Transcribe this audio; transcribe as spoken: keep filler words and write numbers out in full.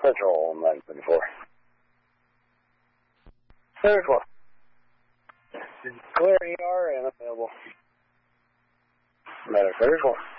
Central nine seventy-four. thirty-four. Clear E R and available. Matter thirty-four.